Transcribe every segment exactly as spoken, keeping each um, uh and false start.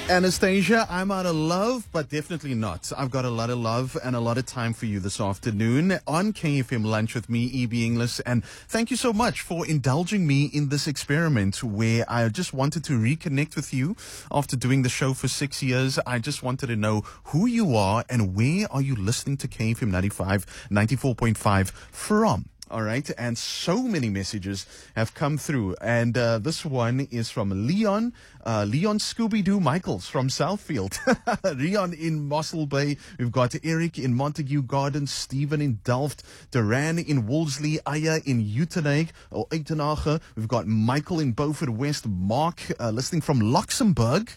Anastasia, I'm out of love, but definitely not. I've got a lot of love and a lot of time for you this afternoon on K F M Lunch with me, E B Inglis. And thank you so much for indulging me in this experiment where I just wanted to reconnect with you after doing the show for six years. I just wanted to know who you are and where are you listening to K F M ninety-five, ninety-four point five from. All right. And so many messages have come through. And uh, this one is from Leon, uh, Leon Scooby-Doo Michaels from Southfield. Leon in Mossel Bay. We've got Eric in Montague Gardens, Stephen in Delft, Duran in Wolseley, Aya in Uitenhage or Uitenhage. We've got Michael in Beaufort West, Mark uh, listening from Luxembourg.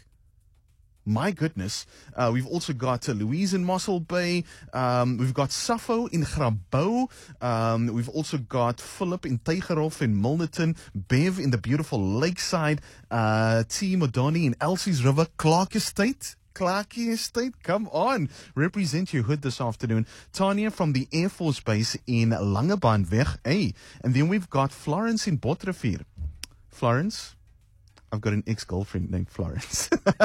My goodness. Uh, we've also got uh, Louise in Mossel Bay. Um, we've got Sappho in Grabouw. Um, we've also got Philip in Tygerhof in Milnerton. Bev in the beautiful Lakeside. Uh, T. Modoni in Elsie's River. Clark Estate. Clark Estate, come on. Represent your hood this afternoon. Tanya from the Air Force Base in Langebaanweg. Hey. And then we've got Florence in Botrevier. Florence? I've got an ex-girlfriend named Florence.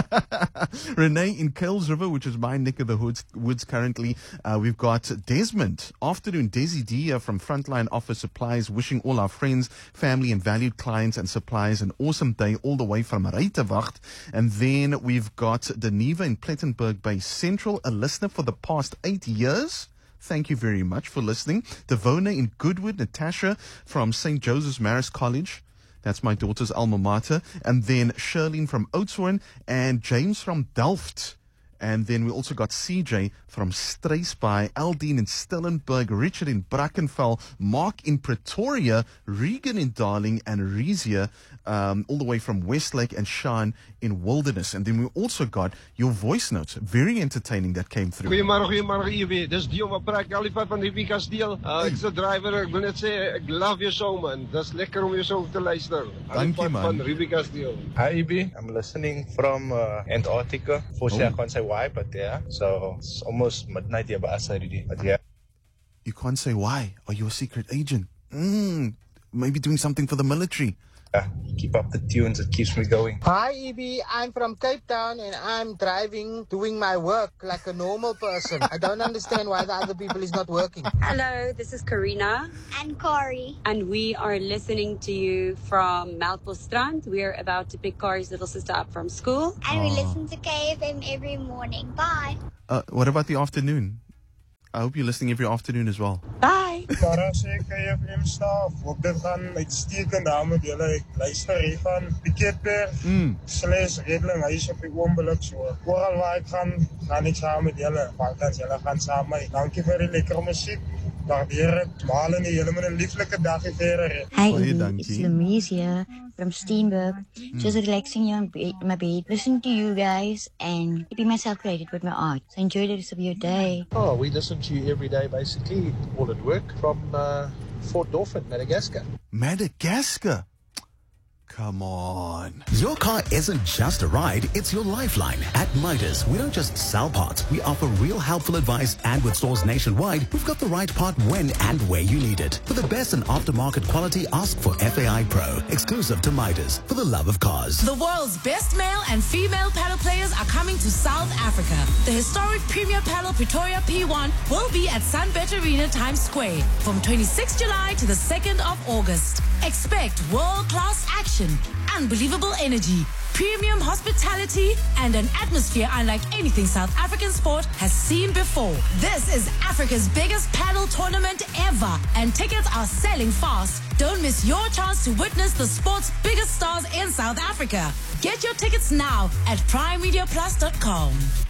Renee in Kales River, which is my neck of the woods, woods currently. Uh, we've got Desmond. Afternoon, Desi Dia from Frontline Office Supplies, wishing all our friends, family, and valued clients and suppliers an awesome day all the way from Ruitenwacht. And then we've got Deneva in Plettenberg Bay Central, a listener for the past eight years. Thank you very much for listening. Devona in Goodwood, Natasha from Saint Joseph's Marist College. That's my daughter's alma mater. And then Shirlene from Oudtshoorn and James from Delft. And then we also got C J from Struisbaai, Aldine in Stellenberg, Richard in Brackenfell, Mark in Pretoria, Regan in Darling, and Rizia um, all the way from Westlake, and Sean in Wilderness. And then we also got your voice notes, very entertaining, that came through. Goeiemorgen, goeiemorgen E B. Dis Dion wat praat. Alifat van Ruby Kasteel. Uh, ek is 'n driver. Ek wil net sê ek love your show, man. Dis lekker om jou show te luister. Dankie, man. Van Ruby Kasteel. Hi E B, I'm listening from uh, Antarctica. Fortunately, I can't say why, but yeah. So it's almost midnight here, but I said it. But yeah. You can't say why. Are you a secret agent? Mm, maybe doing something for the military. Yeah, keep up the tunes, it keeps me going. Hi E B, I'm from Cape Town and I'm driving, doing my work like a normal person. I don't understand why the other people is not working. Hello, this is Karina. And Corey. And we are listening to you from Melkbosstrand. We are about to pick Corey's little sister up from school. And we listen to K F M every morning. Bye. Uh, what about the afternoon? I hope you're listening every afternoon as well. Bye. Para sê K F M staff, hoop dit gaan uitstekend aan met julle. Ek luister hier van Piketberg, Mm. slash Redling, hy is op die oomblik so. Oral waar ek gaan, gaan ek saam met julle. Want as julle gaan saam met my. Dankie vir die lekkere musiek. Waardeer het. Malen die julle met 'n lieflike dag hier verder. Hi, Baie Evie. dankie. It's Louise here from Steenberg. Just relaxing here on be- my bed, listening to you guys and keeping myself created with my art. So enjoy the rest of your day. Oh, we listen to you every day, basically, all at work from uh, Fort Dauphin, Madagascar. Madagascar? Come on. Your car isn't just a ride, it's your lifeline. At Midas, we don't just sell parts, we offer real helpful advice, and with stores nationwide, we've got the right part when and where you need it. For the best in aftermarket quality, ask for F A I Pro, exclusive to Midas, for the love of cars. The world's best male and female paddle players are coming to South Africa. The historic Premier Paddle Pretoria P one will be at Sunbet Arena Times Square from twenty-sixth of July to the second of August. Expect world-class action, unbelievable energy, premium hospitality, and an atmosphere unlike anything South African sport has seen before. This is Africa's biggest paddle tournament ever, and tickets are selling fast. Don't miss your chance to witness the sport's biggest stars in South Africa. Get your tickets now at prime media plus dot com.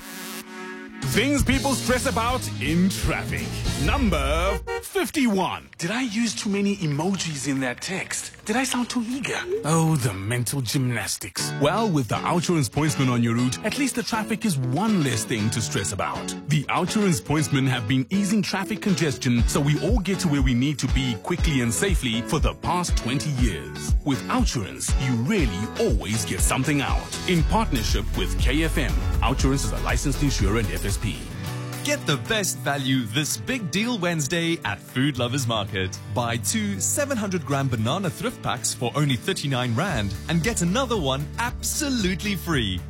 Things people stress about in traffic. Number fifty-one. Did I use too many emojis in that text? Did I sound too eager? Oh, the mental gymnastics. Well, with the Outsurance Pointsman on your route, at least the traffic is one less thing to stress about. The Outsurance Pointsmen have been easing traffic congestion so we all get to where we need to be quickly and safely for the past twenty years. With Outsurance, you really always get something out. In partnership with K F M, Outsurance is a licensed insurer and F S P. Get the best value this big deal Wednesday at Food Lovers Market. Buy two seven hundred gram banana thrift packs for only thirty-nine rand and get another one absolutely free.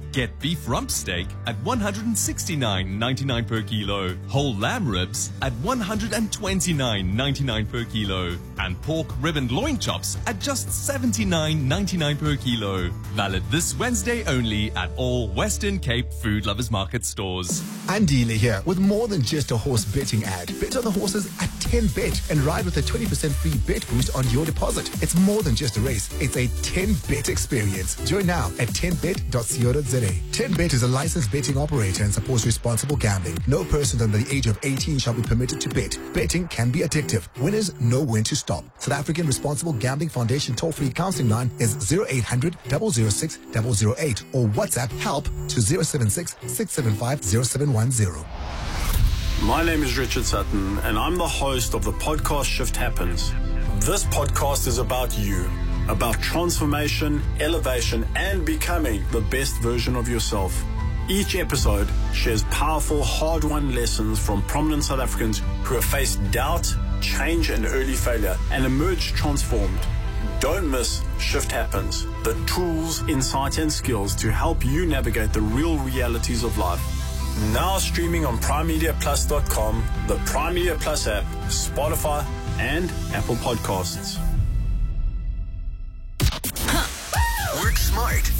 Get beef rump steak at one hundred sixty-nine ninety-nine per kilo, whole lamb ribs at one hundred twenty-nine ninety-nine per kilo, and pork rib and loin chops at just seventy-nine ninety-nine per kilo. Valid this Wednesday only at all Western Cape Food Lovers Market stores. Andile here with more than just a horse betting ad. Bet on the horses at ten bet and ride with a twenty percent free bet boost on your deposit. It's more than just a race. It's a ten bet experience. Join now at ten bet dot co dot za. ten bet is a licensed betting operator and supports responsible gambling. No person under the age of eighteen shall be permitted to bet. Betting can be addictive. Winners know when to stop. South African Responsible Gambling Foundation toll-free counseling line is zero eight hundred, double oh six, double oh eight or WhatsApp help to zero seven six, six seven five, zero seven one zero. My name is Richard Sutton, and I'm the host of the podcast Shift Happens. This podcast is about you, about transformation, elevation, and becoming the best version of yourself. Each episode shares powerful, hard-won lessons from prominent South Africans who have faced doubt, change, and early failure, and emerged transformed. Don't miss Shift Happens, the tools, insight, and skills to help you navigate the real realities of life. Now streaming on prime media plus dot com, the Prime Media Plus app, Spotify, and Apple Podcasts. Work smart